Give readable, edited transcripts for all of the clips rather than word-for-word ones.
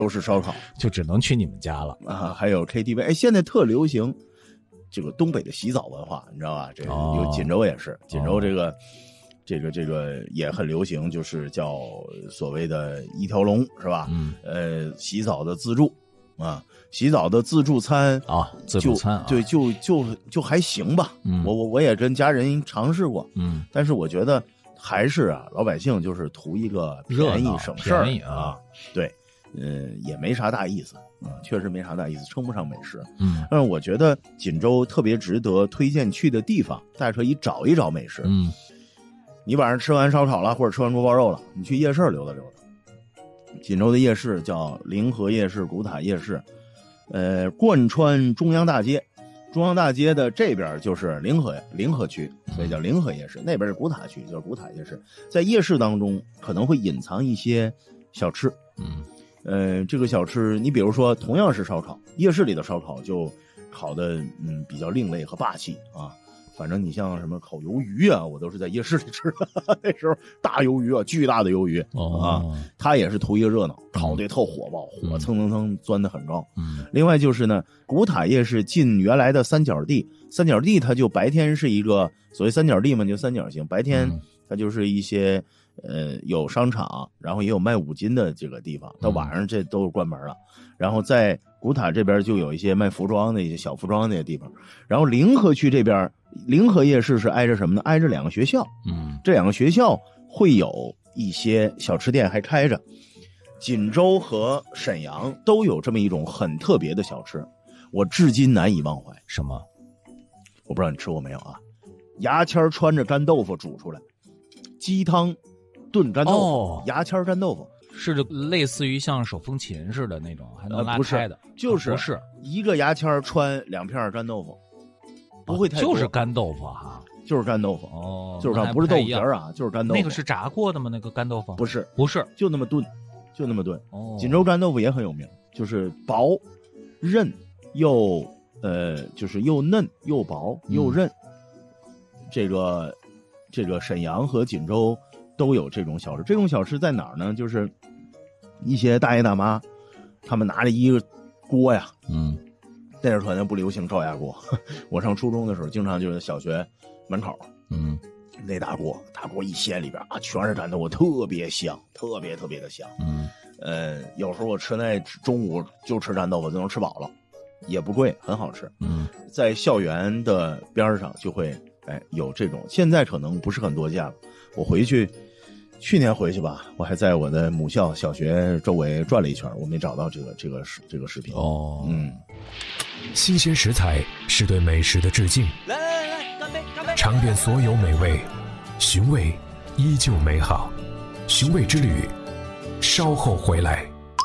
都是烧烤， 就只能去你们家了啊。还有 KTV， 哎，现在特流行这个东北的洗澡文化，你知道吧？这个有锦州也是，锦州这个也很流行，就是叫所谓的一条龙，是吧？洗澡的自助啊，洗澡的自助餐啊，自助餐啊， 对，就还行吧。我也跟家人尝试过，但是我觉得还是啊，老百姓就是图一个便宜省事儿啊，对，也没啥大意思啊，确实没啥大意思，称不上美食。但是我觉得锦州特别值得推荐去的地方，大家可以找一找美食。你晚上吃完烧烤了，或者吃完锅包肉了，你去夜市溜达溜达。锦州的夜市叫临河夜市、古塔夜市，贯穿中央大街。中央大街的这边就是临河区，所以叫临河夜市，那边是古塔区，就是古塔夜市。在夜市当中可能会隐藏一些小吃，这个小吃你比如说同样是烧烤，夜市里的烧烤就烤的比较另类和霸气啊。反正你像什么烤鱿鱼啊，我都是在夜市里吃的。那时候大鱿鱼啊，巨大的鱿鱼啊，它也是图一个热闹，烤的特火爆，火蹭蹭蹭钻得很高。另外就是呢，古塔夜市进原来的三角地，三角地它就白天是一个所谓三角地嘛，就三角形，白天它就是一些有商场，然后也有卖五金的这个地方，到晚上这都是关门了。然后在古塔这边就有一些卖服装的一些小服装那些地方，然后临河区这边临河夜市是挨着什么呢？挨着两个学校，这两个学校会有一些小吃店还开着。锦州和沈阳都有这么一种很特别的小吃，我至今难以忘怀。 什么？ 我不知道你吃过没有啊？牙签穿着干豆腐煮出来，鸡汤炖干豆腐，牙签干豆腐。 是类似于像手风琴似的那种，还能拉开的， 就是不是一个牙签穿两片干豆腐，不会太多， 就是干豆腐哈， 就是干豆腐就是干，不是豆腐皮啊，就是干豆腐。 那个是炸过的吗？那个干豆腐不是，就那么炖，锦州干豆腐也很有名，就是薄韧又就是又嫩又薄又韧。这个沈阳和锦州都有这种小吃，这种小吃在哪儿呢？就是一些大爷大妈，他们拿着一个锅呀，那时候可能不流行高压锅。我上初中的时候，经常就是小学门口，那大锅一掀里边啊，全是干豆腐，特别香，特别特别的香。有时候我吃那中午就吃干豆腐就能吃饱了，也不贵，很好吃。在校园的边上就会有这种，现在可能不是很多见了。我去年回去吧，我还在我的母校小学周围转了一圈，我没找到这个视频。 新鲜食材是对美食的致敬。 来，干杯！ 尝遍所有美味，寻味依旧美好。寻味之旅，稍后回来。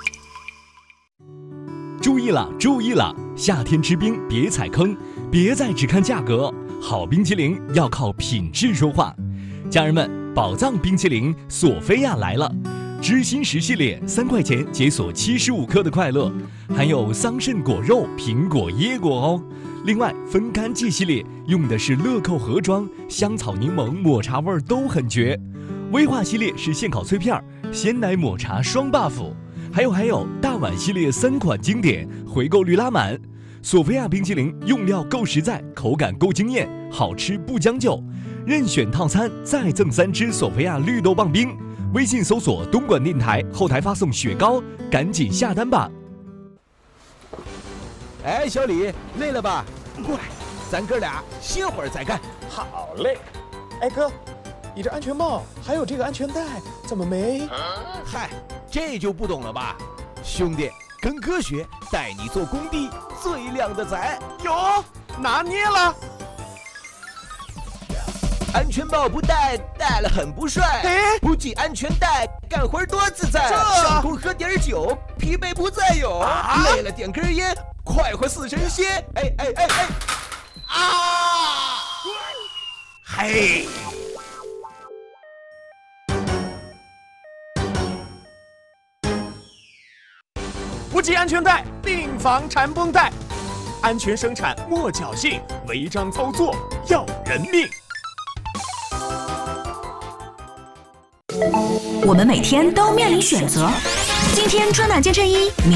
注意了！夏天吃冰别踩坑，别再只看价格，好冰淇淋要靠品质说话。家人们，宝藏冰淇淋索菲亚来了，知心10系列3块钱解锁75克的快乐，含有桑葚果肉、苹果、椰果哦。另外，分干季系列用的是乐扣盒装，香草柠檬、抹茶味都很绝。威化系列是现烤脆片，鲜奶抹茶双 buff。还有大碗系列3款经典，回购率拉满。索菲亚冰淇淋用料够实在，口感够惊艳，好吃不将就。任选套餐再赠3支索菲亚绿豆棒冰，微信搜索东莞电台，后台发送雪糕，赶紧下单吧。 哎，小李，累了吧？过来，咱哥俩歇会儿再干。 好嘞。哎哥，你这安全帽还有这个安全带怎么没？ 嗨，这就不懂了吧？兄弟，跟哥学，带你做工地最靓的仔。 有，拿捏了。 安全帽不戴，戴了很不帅。不系安全带，干活多自在。上工喝点酒，疲惫不再有。累了点根烟，快活似神仙。哎！啊！嘿！ 不系安全带，并防缠绷带。安全生产莫侥幸，违章操作要人命。 我们每天都面临选择， 今天穿哪件衬衣？